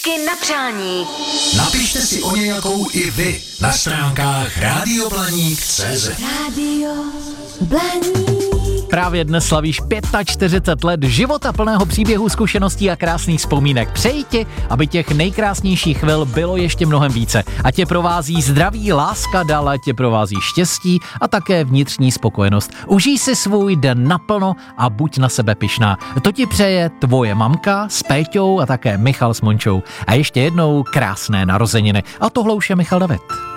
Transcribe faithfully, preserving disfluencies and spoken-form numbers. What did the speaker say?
Písničky na přání. Napište si o nějakou i vy na stránkách rádio blaník tečka cé zet. Rádio Blaník. Právě dnes slavíš čtyřicet pět let života plného příběhů, zkušeností a krásných vzpomínek. Přeji ti, aby těch nejkrásnějších chvil bylo ještě mnohem více. A tě provází zdraví, láska, dále tě provází štěstí a také vnitřní spokojenost. Užij si svůj den naplno a buď na sebe pyšná. To ti přeje tvoje mamka s Péťou a také Michal s Mončou. A ještě jednou krásné narozeniny. A tohle už je Michal David.